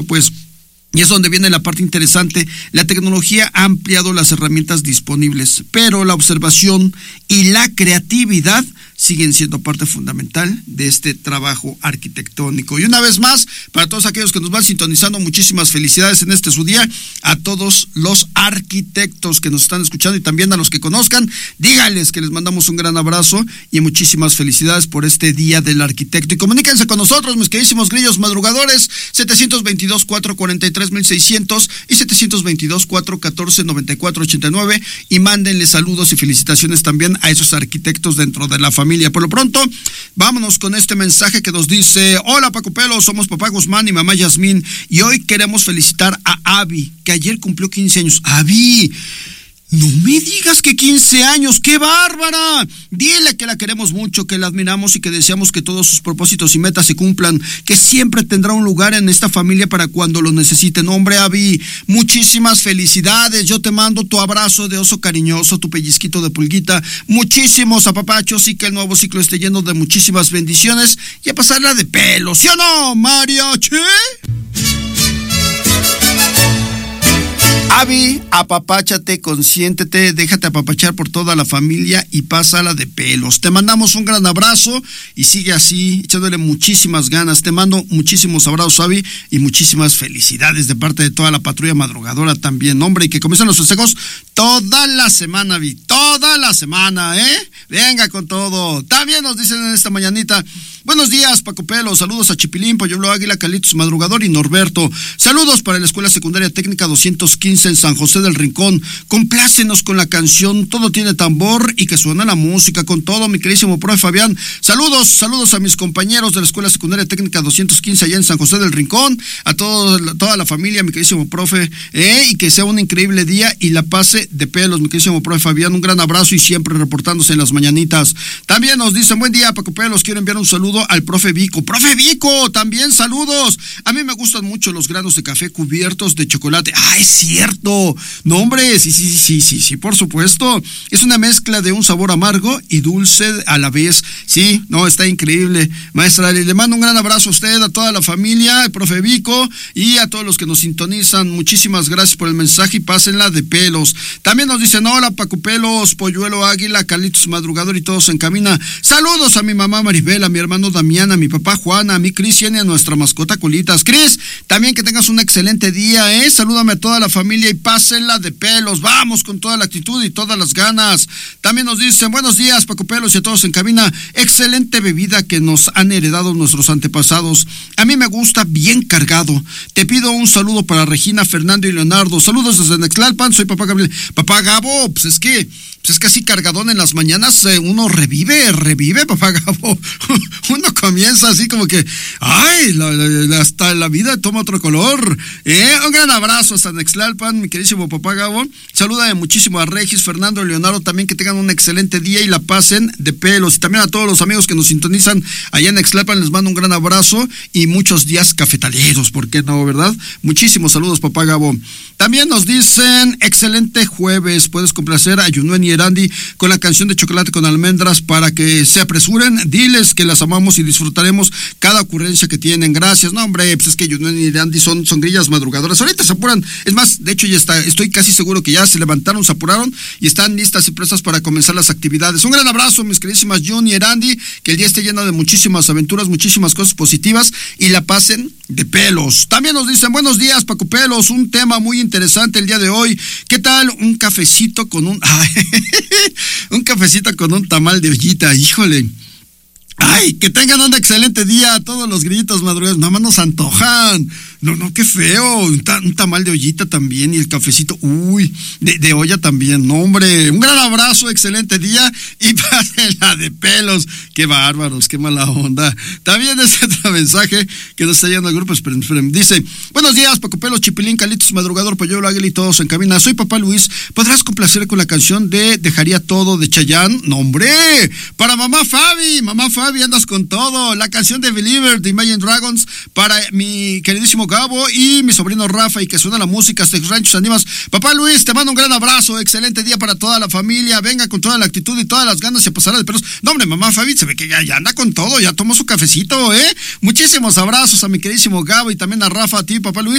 pues, y es donde viene la parte interesante. La tecnología ha ampliado las herramientas disponibles, pero la observación y la creatividad siguen siendo parte fundamental de este trabajo arquitectónico. Y una vez más, para todos aquellos que nos van sintonizando, muchísimas felicidades en este su día, a todos los arquitectos que nos están escuchando y también a los que conozcan, díganles que les mandamos un gran abrazo y muchísimas felicidades por este Día del Arquitecto. Y comuníquense con nosotros, mis queridísimos grillos madrugadores, 722-443-1600 y 722-414-9489, y mándenle saludos y felicitaciones también a esos arquitectos dentro de la familia. Por lo pronto, vámonos con este mensaje que nos dice: hola Paco Pelo, somos papá Guzmán y mamá Yasmín, y hoy queremos felicitar a Abby, que ayer cumplió 15 años. Abby, no me digas que 15 años, ¡qué bárbara! Dile que la queremos mucho, que la admiramos y que deseamos que todos sus propósitos y metas se cumplan, que siempre tendrá un lugar en esta familia para cuando lo necesiten. Hombre, Abby, muchísimas felicidades. Yo te mando tu abrazo de oso cariñoso, tu pellizquito de pulguita, muchísimos apapachos, y que el nuevo ciclo esté lleno de muchísimas bendiciones y a pasarla de pelo, ¿sí o no, mariachi? Abby, apapáchate, consiéntete, déjate apapachar por toda la familia y pásala de pelos. Te mandamos un gran abrazo y sigue así, echándole muchísimas ganas. Te mando muchísimos abrazos, Abby, y muchísimas felicidades de parte de toda la patrulla madrugadora también, hombre, y que comiencen los festejos toda la semana, Abby, toda la semana, venga con todo. También nos dicen en esta mañanita: buenos días, Paco Pelo, saludos a Chipilín, Polluelo Águila, Calitos Madrugador y Norberto. Saludos para la Escuela Secundaria Técnica 215 en San José del Rincón. Complácenos con la canción Todo tiene tambor y que suena la música con todo, mi queridísimo profe Fabián. Saludos a mis compañeros de la Escuela Secundaria Técnica 215 allá en San José del Rincón, a toda la familia, mi queridísimo profe, y que sea un increíble día y la pase de pelos, mi queridísimo profe Fabián. Un gran abrazo y siempre reportándose en las mañanitas. También nos dicen: buen día, Paco Pelos, quiero enviar un saludo al profe Vico. Profe Vico, también saludos. A mí me gustan mucho los granos de café cubiertos de chocolate. ¡Ah, es cierto! No, hombre, sí, por supuesto. Es una mezcla de un sabor amargo y dulce a la vez. Sí, no, está increíble. Maestra, le mando un gran abrazo a usted, a toda la familia, al profe Vico y a todos los que nos sintonizan. Muchísimas gracias por el mensaje y pásenla de pelos. También nos dicen: hola, Paco Pelos, Polluelo Águila, Calitos Madrugador y todos en cabina. Saludos a mi mamá Maribel, a mi hermano Damián, a mi papá Juana, a mi Cristian y a nuestra mascota Colitas. Cris, también que tengas un excelente día, salúdame a toda la familia y pásenla de pelos. Vamos con toda la actitud y todas las ganas. También nos dicen: buenos días, Paco Pelos y a todos en cabina. Excelente bebida que nos han heredado nuestros antepasados. A mí me gusta bien cargado. Te pido un saludo para Regina, Fernando y Leonardo. Saludos desde Nextlalpan, soy papá Gabriel. Papá Gabo, pues es que así cargadón en las mañanas, uno revive, papá Gabo. Uno comienza así como que, hasta la vida toma otro color. Un gran abrazo hasta Nextlalpan, mi queridísimo papá Gabo. Saluda muchísimo a Regis, Fernando y Leonardo también, que tengan un excelente día y la pasen de pelos. Y también a todos los amigos que nos sintonizan allá en Nextlalpan, les mando un gran abrazo y muchos días cafetaleros, ¿por qué no, verdad? Muchísimos saludos, papá Gabo. También nos dicen: excelente jueves, puedes complacer a Yunuen y Erandi con la canción de Chocolate con Almendras para que se apresuren. Diles que las amamos y disfrutaremos cada ocurrencia que tienen. Gracias. No, hombre, pues es que Yunuen y Erandi son grillas madrugadoras. Ahorita se apuran. Es más, de hecho estoy casi seguro que ya se levantaron, se apuraron y están listas y prestas para comenzar las actividades. Un gran abrazo, mis queridísimas Jun y Erandi, que el día esté lleno de muchísimas aventuras, muchísimas cosas positivas y la pasen de pelos. También nos dicen: buenos días, Paco Pelos, un tema muy interesante el día de hoy. ¿Qué tal un cafecito con un cafecito con un tamal de ollita? Híjole. Ay, que tengan un excelente día a todos los grillitos madrugados. Nada más nos antojan. No, qué feo. Un tamal de ollita también y el cafecito, de olla también. No, hombre, un gran abrazo, excelente día y pásenla de pelos. Qué bárbaros, qué mala onda. También es otro mensaje que nos está llegando al grupo. Dice: buenos días, Paco Pelos, Chipilín, Calitos Madrugador, Polluelo Águila y todos en cabina. Soy papá Luis. ¿Podrás complacer con la canción de Dejaría Todo de Chayanne? No, hombre, para mamá Fabi, Fabi, andas con todo. La canción de Believer de Imagine Dragons para mi queridísimo Gabo y mi sobrino Rafa, y que suena la música hasta Ranchos Animas. Papá Luis, te mando un gran abrazo, excelente día para toda la familia. Venga con toda la actitud y todas las ganas y a pasar de perros. No, hombre, mamá Fabi se ve que ya anda con todo, ya tomó su cafecito, ¿eh? Muchísimos abrazos a mi queridísimo Gabo y también a Rafa, a ti, papá Luis.